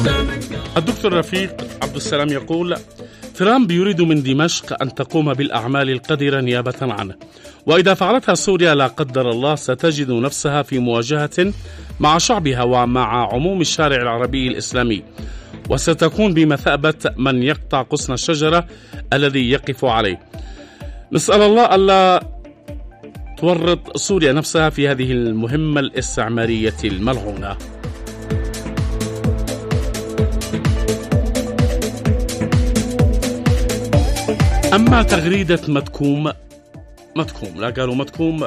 الدكتور رفيق عبد السلام يقول: ترامب يريد من دمشق أن تقوم بالأعمال القذرة نيابة عنه، وإذا فعلتها سوريا لا قدر الله ستجد نفسها في مواجهة مع شعبها ومع عموم الشارع العربي الإسلامي، وستكون بمثابة من يقطع غصن الشجرة الذي يقف عليه. نسأل الله ألا تورط سوريا نفسها في هذه المهمة الاستعمارية الملعونة. أما تغريدة متكوم، لا قالوا متكوم،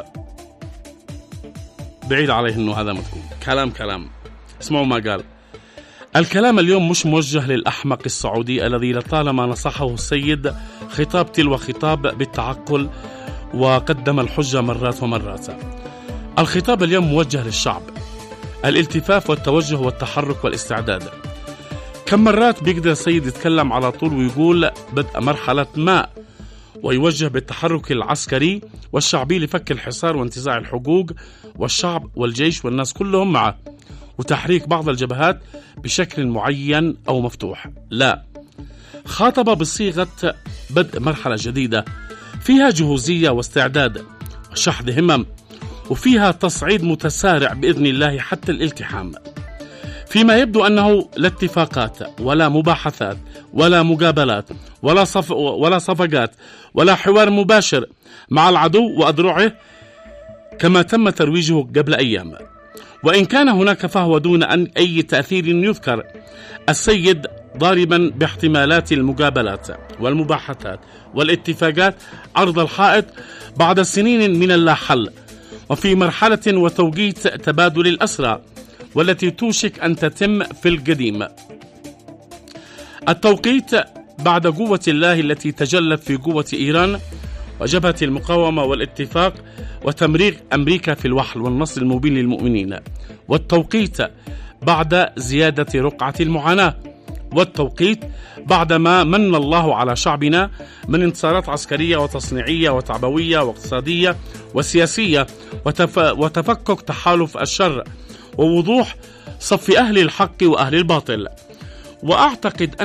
بعيد عليه أنه هذا متكوم، كلام. اسمعوا ما قال: الكلام اليوم مش موجه للأحمق السعودي الذي لطالما نصحه السيد خطاب تلو خطاب بالتعقل وقدم الحجة مرات ومرات. الخطاب اليوم موجه للشعب، الالتفاف والتوجه والتحرك والاستعداد. كم مرات بيقدر السيد يتكلم على طول ويقول بدء مرحلة ما، ويوجه بالتحرك العسكري والشعبي لفك الحصار وانتزاع الحقوق، والشعب والجيش والناس كلهم معه، وتحريك بعض الجبهات بشكل معين أو مفتوح. لا، خاطب بصيغة بدء مرحلة جديدة فيها جهوزية واستعداد وشحذ همم، وفيها تصعيد متسارع بإذن الله حتى الالتحام، فيما يبدو أنه لا اتفاقات ولا مباحثات ولا مقابلات ولا صفقات ولا حوار مباشر مع العدو وأذرعه كما تم ترويجه قبل أيام. وإن كان هناك فهو دون أن أي تأثير يذكر، السيد ضاربا باحتمالات المقابلات والمباحثات والاتفاقات عرض الحائط بعد سنين من اللا حل، وفي مرحلة وتوقيت تبادل الأسرى والتي توشك أن تتم في القديم. التوقيت بعد قوة الله التي تجلت في قوة إيران وجبهة المقاومة والاتفاق وتمرير أمريكا في الوحل والنصر المبين للمؤمنين، والتوقيت بعد زيادة رقعة المعاناة، والتوقيت بعدما من الله على شعبنا من انتصارات عسكرية وتصنيعية وتعبوية واقتصادية وسياسية وتفكك تحالف الشر ووضوح صف أهل الحق وأهل الباطل. وأعتقد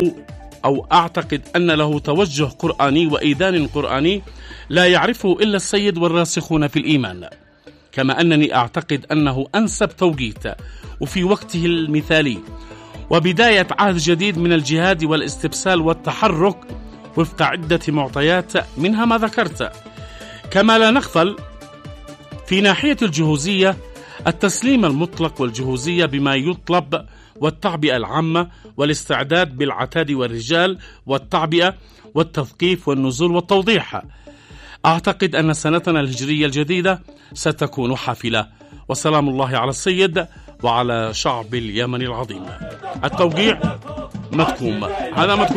أن له توجه قرآني وإيذان قرآني لا يعرفه إلا السيد والراسخون في الإيمان، كما أنني أعتقد أنه أنسب توقيت وفي وقته المثالي وبداية عهد جديد من الجهاد والاستبسال والتحرك وفق عدة معطيات منها ما ذكرت. كما لا نغفل في ناحية الجهوزية التسليم المطلق والجهوزية بما يطلب والتعبئة العامة والاستعداد بالعتاد والرجال والتعبئة والتثقيف والنزول والتوضيح. أعتقد أن سنتنا الهجرية الجديدة ستكون حافلة، وسلام الله على السيد وعلى شعب اليمن العظيم. التوقيع متكوم، هذا متكوم.